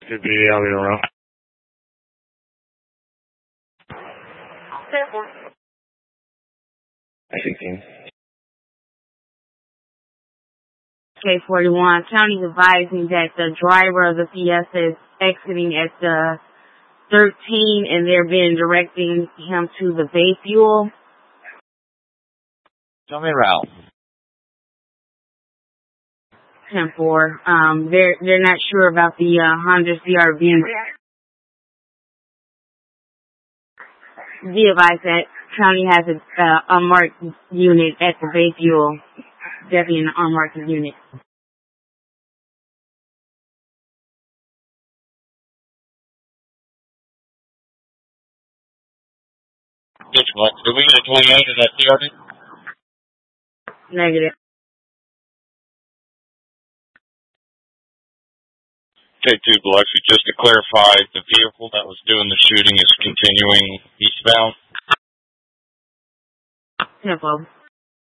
Could be out in a row. I-16. K41, county's advising that the driver of the Fiesta is exiting at the 13 and they're being directing him to the Bay Fuel. Tell me route. 10-4. They're not sure about the Honda CRV. Be advised that county has a unmarked unit at the Bay Fuel. Definitely an unmarked unit. Which one? Did we get a 28 in that CRV? Negative. K2 Biloxi, just to clarify, the vehicle that was doing the shooting is continuing eastbound. 10-4.